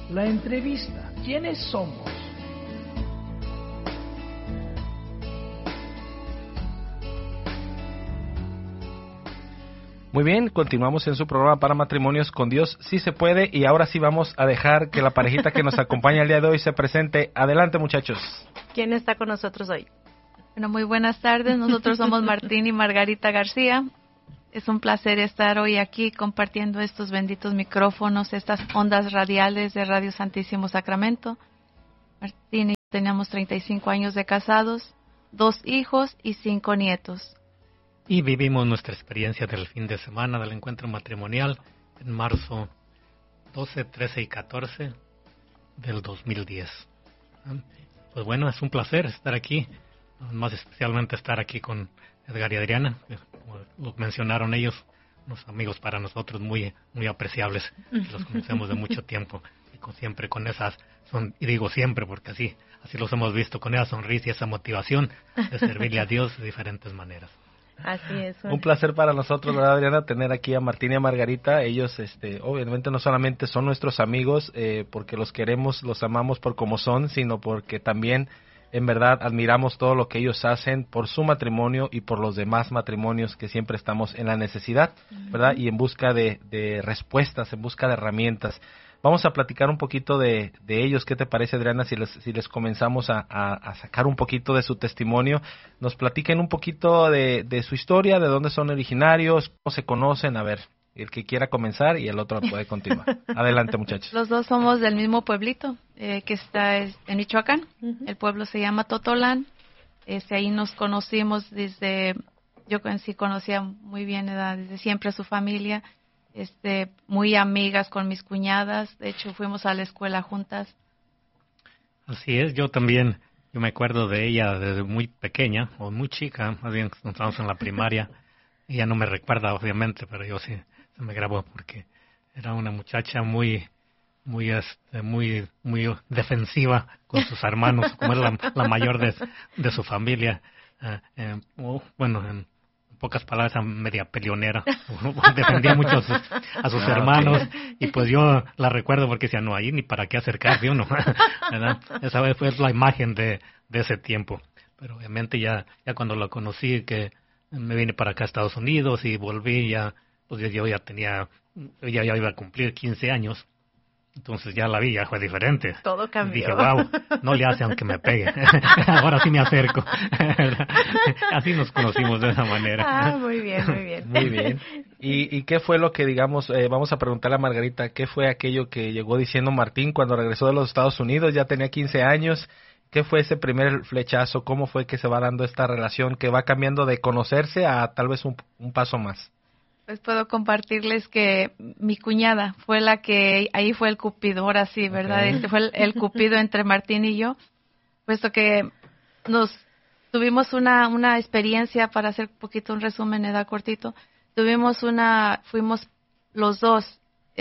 La entrevista. ¿Quiénes somos? Muy bien, continuamos en su programa para matrimonios con Dios sí se puede, y ahora sí vamos a dejar que la parejita que nos acompaña el día de hoy se presente. Adelante, muchachos. ¿Quién está con nosotros hoy? Bueno, muy buenas tardes. Nosotros somos Martín y Margarita García. Es un placer estar hoy aquí compartiendo estos benditos micrófonos, estas ondas radiales de Radio Santísimo Sacramento. Martín y yo teníamos 35 años de casados, 2 hijos y 5 nietos. Y vivimos nuestra experiencia del fin de semana del encuentro matrimonial en marzo 12, 13 y 14 del 2010. Pues bueno, es un placer estar aquí, más especialmente estar aquí con Edgar y Adriana, que, como lo mencionaron ellos, unos amigos para nosotros muy apreciables, los conocemos de mucho tiempo, y siempre con esas, y digo siempre porque así los hemos visto, con esa sonrisa y esa motivación de servirle a Dios de diferentes maneras. Así es. Un placer para nosotros, ¿verdad, Adriana? Tener aquí a Martín y a Margarita. Ellos, obviamente no solamente son nuestros amigos, porque los queremos, los amamos por como son, sino porque también, en verdad, admiramos todo lo que ellos hacen por su matrimonio y por los demás matrimonios que siempre estamos en la necesidad, ¿verdad? Y en busca de respuestas, en busca de herramientas. Vamos a platicar un poquito de ellos. ¿Qué te parece, Adriana, si les comenzamos a sacar un poquito de su testimonio? Nos platiquen un poquito de su historia, de dónde son originarios, cómo se conocen. A ver, el que quiera comenzar y el otro puede continuar. Adelante, muchachos. Los dos somos del mismo pueblito, que está en Michoacán. El pueblo se llama Totolán. Ahí nos conocimos yo en sí conocía muy bien desde siempre a su familia. Muy amigas con mis cuñadas, de hecho fuimos a la escuela juntas. Así es, yo me acuerdo de ella desde muy pequeña, o muy chica, más bien cuando estábamos en la primaria. Ella no me recuerda, obviamente, pero yo sí, se me grabó porque era una muchacha muy defensiva con sus hermanos, como es la mayor de su familia. Bueno, en pocas palabras, media peleonera. Defendía mucho a sus hermanos, y pues yo la recuerdo porque decía, no, ahí ni para qué acercarse uno. ¿Verdad? Esa vez fue la imagen de ese tiempo. Pero obviamente ya cuando la conocí, que me vine para acá a Estados Unidos y volví, pues yo ya iba a cumplir 15 años. Entonces ya la vi, ya fue diferente. Todo cambió. Dije, wow, no le hace aunque me pegue. Ahora sí me acerco. Así nos conocimos de esa manera. Muy bien, muy bien. Muy bien. ¿Y qué fue lo que, digamos, vamos a preguntarle a Margarita, qué fue aquello que llegó diciendo Martín cuando regresó de los Estados Unidos? Ya tenía 15 años. ¿Qué fue ese primer flechazo? ¿Cómo fue que se va dando esta relación que va cambiando de conocerse a tal vez un paso más? Pues puedo compartirles que mi cuñada fue la que, ahí fue el cupido, ahora sí, ¿verdad? Okay. Fue el cupido entre Martín y yo, puesto que nos tuvimos una experiencia, para hacer un poquito un resumen, edad cortito, fuimos los dos,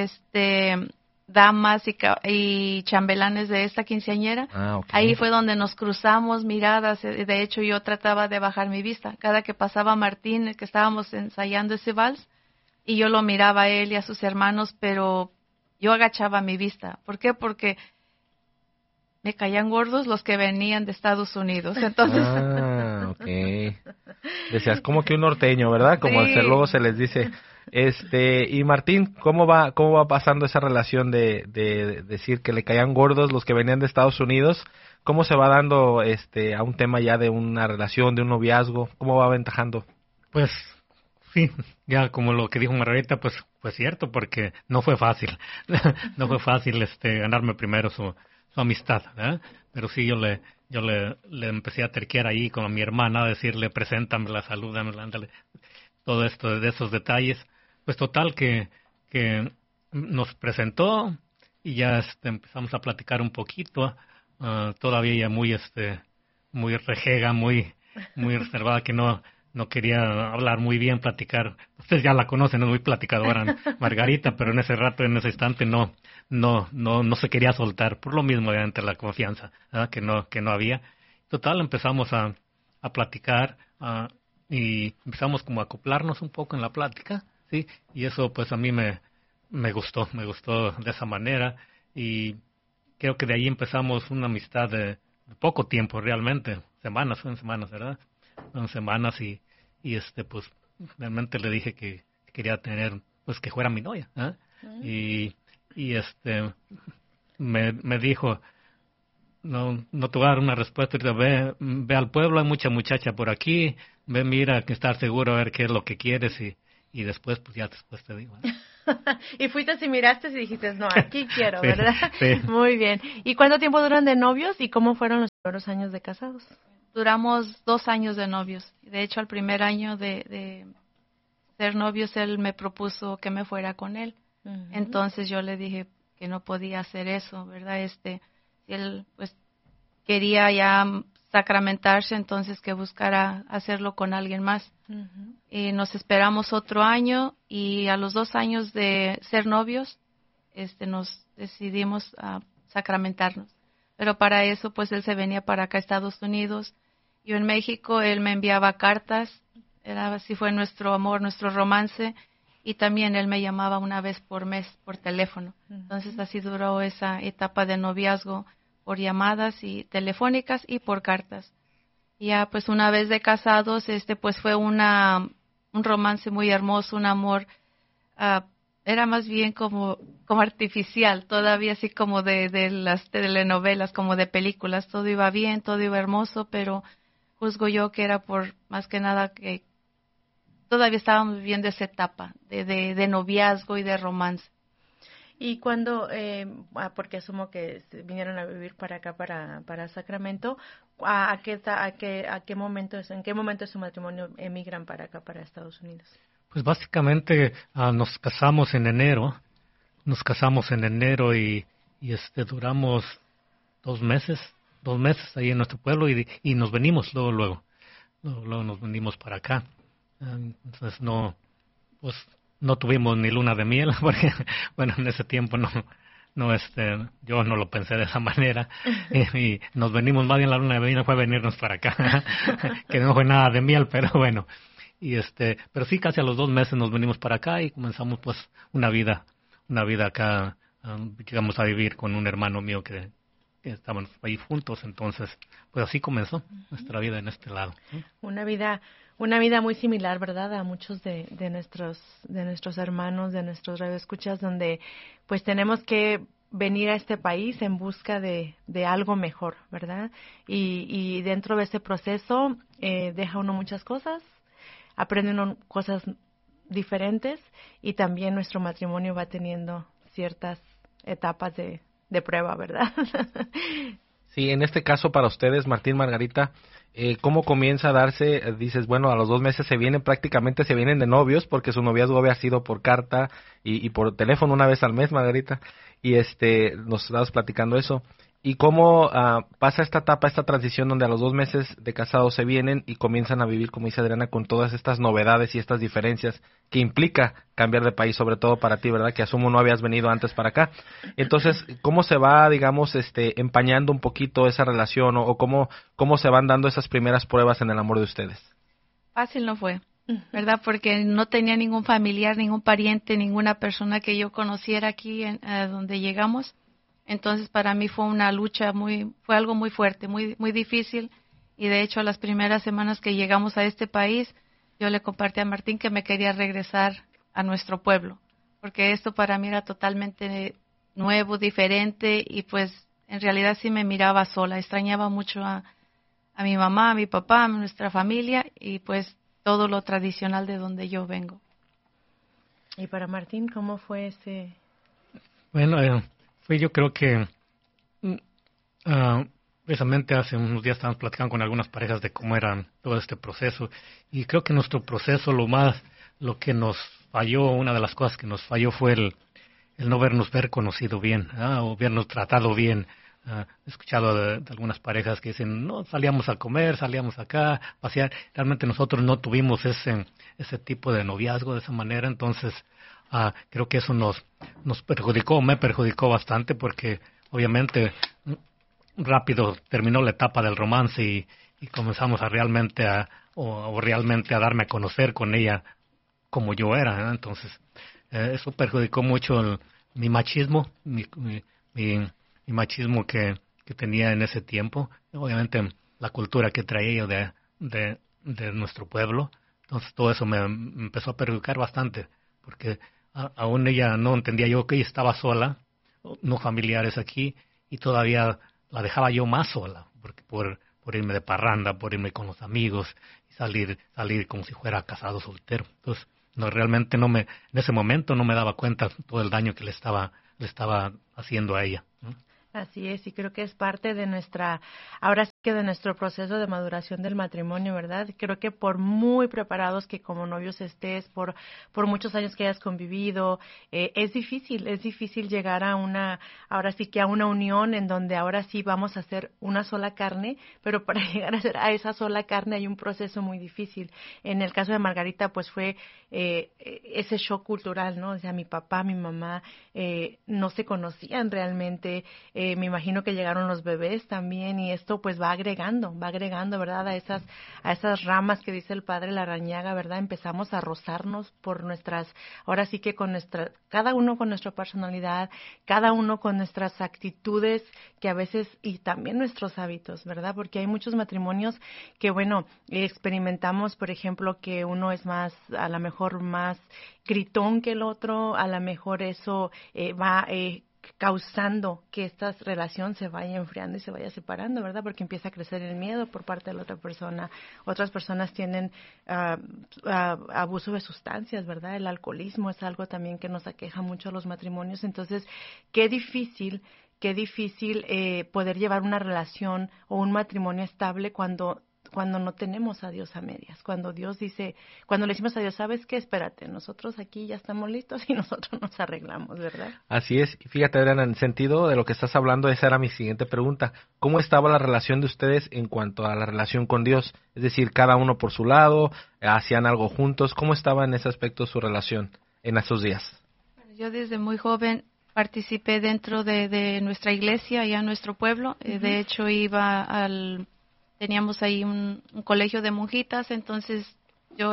damas y chambelanes de esta quinceañera. Okay. Ahí fue donde nos cruzamos miradas. De hecho, yo trataba de bajar mi vista. Cada que pasaba Martín, que estábamos ensayando ese vals, y yo lo miraba a él y a sus hermanos, pero yo agachaba mi vista. ¿Por qué? Porque me caían gordos los que venían de Estados Unidos. Entonces, okay. Decías como que un norteño, ¿verdad? Como sí. Luego se les dice. Y Martín, ¿cómo va pasando esa relación de decir que le caían gordos los que venían de Estados Unidos? ¿Cómo se va dando a un tema ya de una relación, de un noviazgo? ¿Cómo va aventajando? Pues sí, ya como lo que dijo Margarita, pues cierto, porque no fue fácil. No fue fácil ganarme primero su amistad, ¿verdad? Pero sí, yo le empecé a terquear ahí con mi hermana, a decirle, preséntamela, salúdamela, ándale, todo esto, de esos detalles. Pues total que nos presentó y ya empezamos a platicar un poquito. Todavía ella muy rejega, muy reservada, que no quería hablar muy bien, platicar. Ustedes ya la conocen, es muy platicadora Margarita, pero en ese instante no se quería soltar, por lo mismo, obviamente, la confianza, ¿verdad? que no había. Total, empezamos a platicar, y empezamos como a acoplarnos un poco en la plática, ¿sí? Y eso pues a mí me gustó de esa manera, y creo que de ahí empezamos una amistad de poco tiempo realmente, semanas, ¿verdad? Fueron semanas y pues realmente le dije que quería tener, pues que fuera mi novia, ¿eh? Y me dijo, no te voy a dar una respuesta, ve al pueblo, hay mucha muchacha por aquí, ve, mira, que estar seguro a ver qué es lo que quieres y después, pues ya después te digo, ¿eh? Y fuiste y miraste y dijiste, no, aquí quiero, Sí, ¿verdad? sí. Muy bien. ¿Y cuánto tiempo duran de novios y cómo fueron los primeros años de casados? Duramos 2 años de novios. De hecho, al primer año de ser novios, él me propuso que me fuera con él. Entonces yo le dije que no podía hacer eso, ¿verdad? Si él pues quería ya sacramentarse, entonces que buscara hacerlo con alguien más. Y nos esperamos otro año y a los 2 años de ser novios, nos decidimos a sacramentarnos. Pero para eso, pues él se venía para acá a Estados Unidos. Yo en México, él me enviaba cartas. Así fue nuestro amor, nuestro romance. Y también él me llamaba una vez por mes por teléfono. Entonces así duró esa etapa de noviazgo por llamadas y telefónicas y por cartas. Ya pues una vez de casados, pues fue un romance muy hermoso, un amor, era más bien como artificial, todavía así como de las telenovelas, como de películas, todo iba bien, todo iba hermoso, pero juzgo yo que era por más que nada que todavía estábamos viviendo esa etapa de noviazgo y de romance. Y cuando, porque asumo que vinieron a vivir para acá, para Sacramento, ¿en qué momento de su matrimonio emigran para acá, para Estados Unidos? Pues básicamente nos casamos en enero y duramos 2 meses ahí en nuestro pueblo y nos venimos luego nos venimos para acá. Entonces no tuvimos ni luna de miel porque bueno, en ese tiempo yo no lo pensé de esa manera y nos venimos, más bien la luna de miel fue venirnos para acá que no fue nada de miel, pero bueno, pero sí, casi a los 2 meses nos venimos para acá y comenzamos pues una vida acá. Llegamos a vivir con un hermano mío que estábamos ahí juntos, entonces pues así comenzó nuestra vida en este lado, ¿no? Una vida muy similar, ¿verdad? A muchos de nuestros hermanos, de nuestros radioescuchas, donde pues tenemos que venir a este país en busca de algo mejor, ¿verdad? Y dentro de ese proceso deja uno muchas cosas, aprende uno cosas diferentes y también nuestro matrimonio va teniendo ciertas etapas de prueba, ¿verdad? Sí, en este caso para ustedes, Martín, Margarita, ¿cómo comienza a darse? Dices, bueno, a los 2 meses se vienen de novios, porque su noviazgo había sido por carta y por teléfono una vez al mes, Margarita, y nos estabas platicando eso. ¿Y cómo pasa esta etapa, esta transición donde a los 2 meses de casados se vienen y comienzan a vivir, como dice Adriana, con todas estas novedades y estas diferencias que implica cambiar de país, sobre todo para ti, ¿verdad? Que asumo no habías venido antes para acá. Entonces, ¿cómo se va, digamos, empañando un poquito esa relación o cómo se van dando esas primeras pruebas en el amor de ustedes? Fácil no fue, ¿verdad? Porque no tenía ningún familiar, ningún pariente, ninguna persona que yo conociera aquí donde llegamos. Entonces para mí fue una lucha fue algo muy fuerte, muy muy difícil, y de hecho las primeras semanas que llegamos a este país, yo le compartí a Martín que me quería regresar a nuestro pueblo, porque esto para mí era totalmente nuevo, diferente, y pues en realidad sí me miraba sola, extrañaba mucho a mi mamá, a mi papá, a nuestra familia, y pues todo lo tradicional de donde yo vengo. Y para Martín, ¿cómo fue ese? Bueno, yo creo que precisamente hace unos días estábamos platicando con algunas parejas de cómo era todo este proceso, y creo que nuestro proceso lo que nos falló, una de las cosas que nos falló fue el no ver conocido bien, o vernos tratado bien. He escuchado de algunas parejas que dicen, no, salíamos a comer, salíamos acá, a pasear. Realmente nosotros no tuvimos ese tipo de noviazgo de esa manera, entonces creo que eso nos perjudicó, me perjudicó bastante, porque obviamente rápido terminó la etapa del romance y comenzamos a realmente a darme a conocer con ella como yo era, ¿no? Entonces eso perjudicó mucho mi machismo, mi machismo que tenía en ese tiempo, obviamente la cultura que traía yo de nuestro pueblo. Entonces todo eso me empezó a perjudicar bastante, porque aún ella no entendía yo que ella estaba sola, no familiares aquí, y todavía la dejaba yo más sola, porque por irme de parranda, por irme con los amigos, y salir como si fuera casado soltero. Entonces, no, realmente en ese momento no me daba cuenta todo el daño que le estaba haciendo a ella, ¿no? Así es, y creo que es parte de ahora sí que de nuestro proceso de maduración del matrimonio, ¿verdad? Creo que por muy preparados que como novios estés, por muchos años que hayas convivido, es difícil llegar ahora sí que a una unión en donde ahora sí vamos a ser una sola carne, pero para llegar a esa sola carne hay un proceso muy difícil. En el caso de Margarita, pues fue ese shock cultural, ¿no? O sea, mi papá, mi mamá no se conocían realmente. Me imagino que llegaron los bebés también, y esto pues va agregando, ¿verdad? A esas ramas que dice el padre Larrañaga, ¿verdad? Empezamos a rozarnos por ahora sí que cada uno con nuestra personalidad, cada uno con nuestras actitudes que a veces, y también nuestros hábitos, ¿verdad? Porque hay muchos matrimonios que, bueno, experimentamos, por ejemplo, que uno es a lo mejor más gritón que el otro, a lo mejor eso va causando que esta relación se vaya enfriando y se vaya separando, ¿verdad? Porque empieza a crecer el miedo por parte de la otra persona. Otras personas tienen abuso de sustancias, ¿verdad? El alcoholismo es algo también que nos aqueja mucho a los matrimonios. Entonces, qué difícil poder llevar una relación o un matrimonio estable cuando no tenemos a Dios a medias, cuando le decimos a Dios, ¿sabes qué? Espérate, nosotros aquí ya estamos listos y nosotros nos arreglamos, ¿verdad? Así es. Fíjate, Adriana, en el sentido de lo que estás hablando, esa era mi siguiente pregunta. ¿Cómo estaba la relación de ustedes en cuanto a la relación con Dios? Es decir, cada uno por su lado, hacían algo juntos. ¿Cómo estaba en ese aspecto su relación en esos días? Yo desde muy joven participé dentro de nuestra iglesia, allá en nuestro pueblo. De hecho, teníamos ahí un colegio de monjitas, entonces yo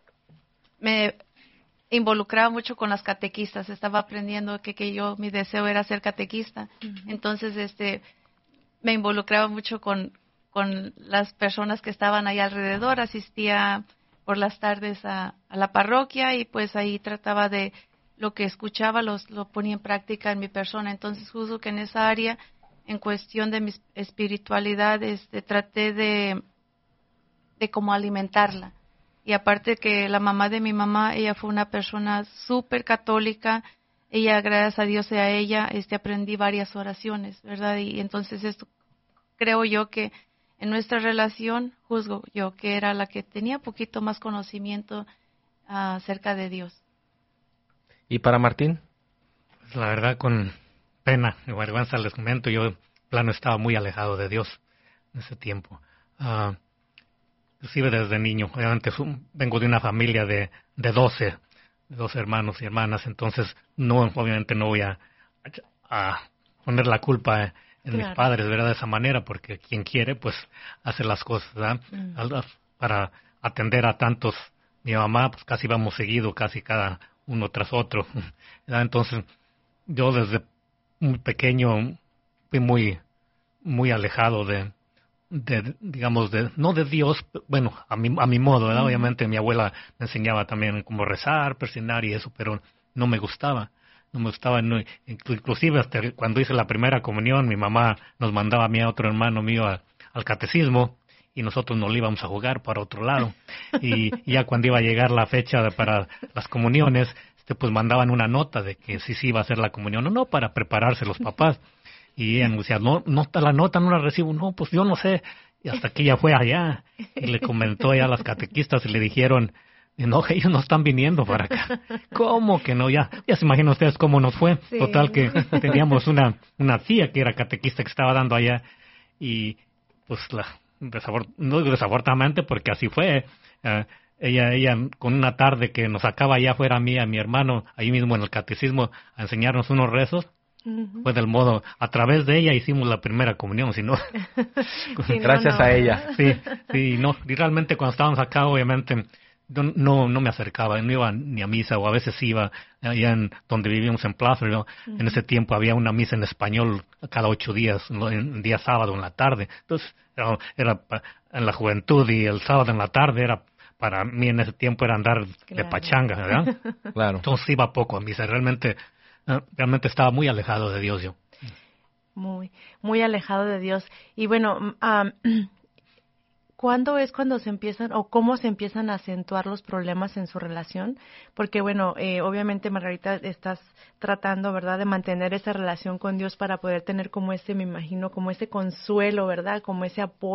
me involucraba mucho con las catequistas. Estaba aprendiendo que mi deseo era ser catequista. Entonces me involucraba mucho con las personas que estaban ahí alrededor. Asistía por las tardes a la parroquia y pues ahí trataba de lo que escuchaba lo ponía en práctica en mi persona. Entonces juzgo que en esa área, en cuestión de mi espiritualidad, traté de cómo alimentarla. Y aparte que la mamá de mi mamá, ella fue una persona súper católica. Ella, gracias a Dios y a ella, aprendí varias oraciones, ¿verdad? Y entonces esto creo yo que en nuestra relación, juzgo yo que era la que tenía poquito más conocimiento acerca de Dios. ¿Y para Martín? Pues la verdad, con pena y vergüenza les comento, yo plano estaba muy alejado de Dios en ese tiempo. Inclusive desde niño, obviamente vengo de una familia de 12 hermanos y hermanas, entonces obviamente no voy a poner la culpa en mis padres, ¿verdad? De esa manera, porque quien quiere, pues, hace las cosas, ¿verdad? Para atender a tantos. Mi mamá, pues, casi vamos seguido, casi cada uno tras otro, ¿verdad? Entonces, yo desde muy pequeño fui muy, muy alejado digamos, no de Dios, bueno, a mi modo, ¿verdad? Obviamente mi abuela me enseñaba también cómo rezar, persignar y eso, pero no me gustaba. Inclusive hasta cuando hice la primera comunión, mi mamá nos mandaba a mí, a otro hermano mío, al catecismo, y nosotros nos lo íbamos a jugar para otro lado. Y ya cuando iba a llegar la fecha para las comuniones, pues mandaban una nota de que sí iba a hacer la comunión o no, para prepararse los papás. Y ella decía, no está la nota, no la recibo. No, pues yo no sé. Y hasta que ella fue allá y le comentó ya a las catequistas y le dijeron, no, ellos no están viniendo para acá. ¿Cómo que no? Ya se imaginan ustedes cómo nos fue. Sí. Total que teníamos una tía que era catequista que estaba dando allá y pues no desafortunadamente porque así fue. Ella con una tarde que nos sacaba allá afuera a mí, a mi hermano, ahí mismo en el catecismo, a enseñarnos unos rezos. Pues del modo, a través de ella hicimos la primera comunión, si no... Gracias a ella. Sí, y realmente cuando estábamos acá, obviamente, no me acercaba, no iba ni a misa, o a veces iba allá en donde vivíamos en Placerville. En ese tiempo había una misa en español cada 8 días, en día sábado en la tarde. Entonces era en la juventud, y el sábado en la tarde era, para mí en ese tiempo, era andar de pachanga, ¿verdad? Claro. Entonces iba poco a misa, realmente estaba muy alejado de Dios yo. Muy, muy alejado de Dios. Y bueno, ¿cuándo es cuando se empiezan, o cómo se empiezan a acentuar los problemas en su relación? Porque bueno, obviamente, Margarita, estás tratando, ¿verdad?, de mantener esa relación con Dios para poder tener como me imagino, como ese consuelo, ¿verdad?, como ese apoyo